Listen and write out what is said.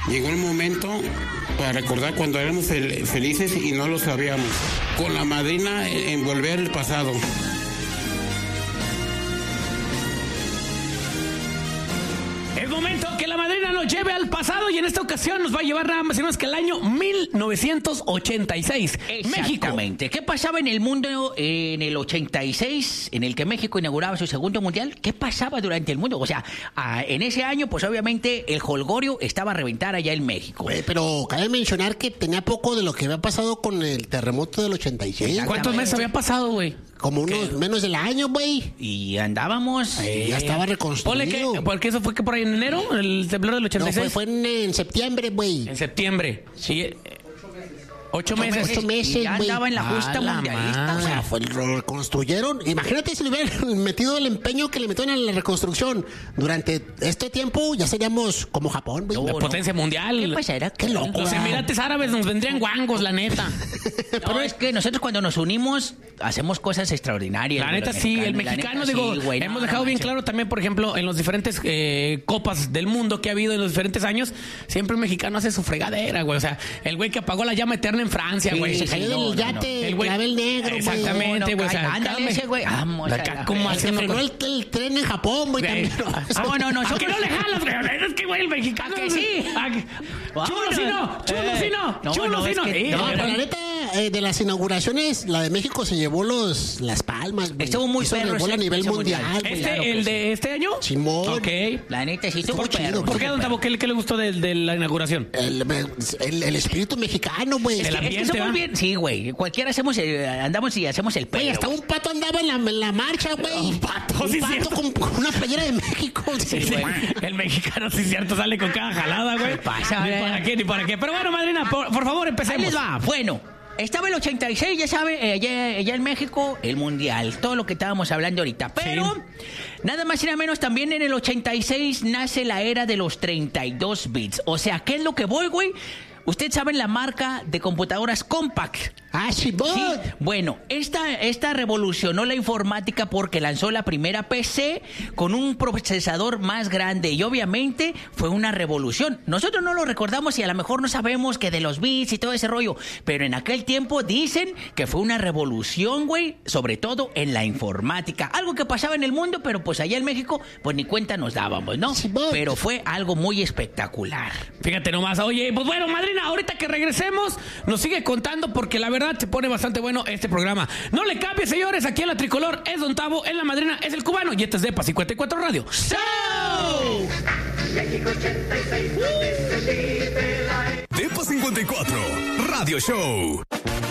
Llegó el momento para recordar cuando éramos felices y no lo sabíamos. Con la madrina en volver el pasado. Es momento que la madrina nos lleve al pasado y en esta ocasión nos va a llevar nada más y menos que el año 1986. Exactamente. México. ¿Qué pasaba en el mundo en el 86, en el que México inauguraba su segundo mundial? ¿Qué pasaba durante el mundo? O sea, en ese año, pues obviamente el jolgorio estaba a reventar allá en México. Pero cabe mencionar que tenía poco de lo que había pasado con el terremoto del 86. ¿Cuántos meses había pasado, güey? Como unos menos del año, güey. Y andábamos... Ya estaba reconstruido. Porque eso fue que por ahí en enero, el temblor del 86. No, fue en septiembre, güey. En septiembre. Sí. 8 meses. 8 meses, y ya güey. andaba en la justa mundialista. O sea, lo reconstruyeron. Imagínate si le hubieran metido el empeño que le metieron en la reconstrucción. Durante este tiempo ya seríamos como Japón, güey. La potencia mundial. ¿Qué pasará? Qué loco. Los Emirates Árabes nos vendrían guangos, la neta. Pero es que nosotros cuando nos unimos hacemos cosas extraordinarias. La neta sí, el mexicano, digo, sí, güey, hemos dejado bien claro también, por ejemplo, en los diferentes copas del mundo que ha habido en los diferentes años, siempre el mexicano hace su fregadera, güey. O sea, el güey que apagó la llama eterna en Francia, güey. Se cayó del yate, el clavel negro, güey. Exactamente, güey. O sea, ándale ese, güey. Vamos. ¿Cómo se frenó el tren en Japón, güey, también? No. ¿A qué no le jalas, güey? Es que, güey, el mexicano... ¿A que sí? Chulo si no. No, la neta, de las inauguraciones, la de México se llevó las palmas, güey. Estuvo muy perro a nivel mundial, güey. ¿El de este año? Simón. Ok. La neta sí estuvo chido. ¿Por qué, don Tavo? ¿Qué le gustó de la inauguración? El espíritu mexicano, güey. El ambiente, es que somos bien... Sí, güey. Cualquiera andamos y hacemos el pelo. Güey, hasta un pato andaba en la marcha, güey. Un pato con una playera de México. Sí. El mexicano, sí es cierto, sale con cada jalada, güey. Pasa, ni para qué. Pero bueno, madrina, por favor, empecemos. Ahí les va. Bueno, estaba el 86, ya sabe, allá en México, el Mundial. Todo lo que estábamos hablando ahorita. Pero, nada más y nada menos, también en el 86 nace la era de los 32 bits. O sea, ¿qué es lo que voy, güey? Ustedes saben la marca de computadoras Compaq. Sí. Bueno, esta revolucionó la informática porque lanzó la primera PC con un procesador más grande y obviamente fue una revolución. Nosotros no lo recordamos y a lo mejor no sabemos que de los bits y todo ese rollo, pero en aquel tiempo dicen que fue una revolución, güey, sobre todo en la informática. Algo que pasaba en el mundo, pero pues allá en México, pues ni cuenta nos dábamos, ¿no? Pero fue algo muy espectacular. Fíjate nomás, oye, pues bueno, madrina, ahorita que regresemos, nos sigue contando porque la verdad se pone bastante bueno este programa. No le cambie, señores, aquí en la Tricolor es Don Tavo, en la madrina es el cubano y este es Depa 54 Radio. ¡Show! Depa 54 Radio Show.